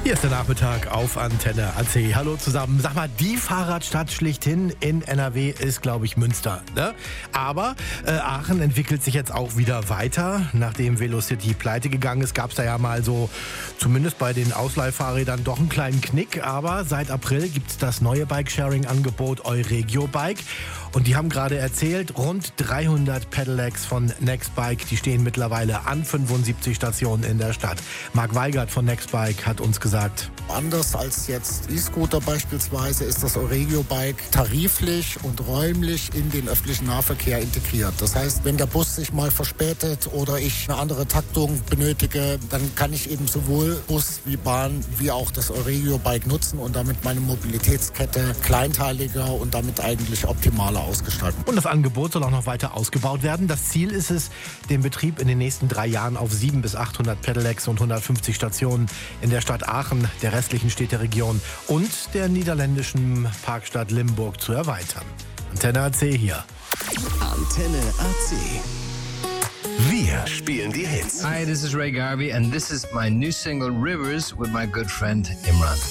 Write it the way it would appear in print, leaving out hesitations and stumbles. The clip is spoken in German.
Hier ist der Nachmittag auf Antenne AC. Hallo zusammen. Sag mal, die Fahrradstadt schlichthin in NRW ist, glaube ich, Münster. Ne? Aber Aachen entwickelt sich jetzt auch wieder weiter. Nachdem Velocity pleite gegangen ist, gab es da ja mal so, zumindest bei den Ausleihfahrrädern, doch einen kleinen Knick. Aber seit April gibt es das neue Bike-Sharing-Angebot Euregio Bike. Und die haben gerade erzählt, rund 300 Pedelecs von Nextbike, die stehen mittlerweile an 75 Stationen in der Stadt. Marc Weigert von Nextbike hat uns gesagt: Anders als jetzt E-Scooter beispielsweise ist das Euregio Bike tariflich und räumlich in den öffentlichen Nahverkehr integriert. Das heißt, wenn der Bus sich mal verspätet oder ich eine andere Taktung benötige, dann kann ich eben sowohl Bus wie Bahn wie auch das Euregio Bike nutzen und damit meine Mobilitätskette kleinteiliger und damit eigentlich optimaler ausgestalten. Und das Angebot soll auch noch weiter ausgebaut werden. Das Ziel ist es, den Betrieb in den nächsten 3 Jahren auf 700 bis 800 Pedelecs und 150 Stationen in der Stadt Aachen, der restlichen Städteregion und der niederländischen Parkstadt Limburg zu erweitern. Antenne AC hier. Antenne AC. Wir spielen die Hits. Hi, this is Ray Garvey and this is my new single Rivers with my good friend Imran.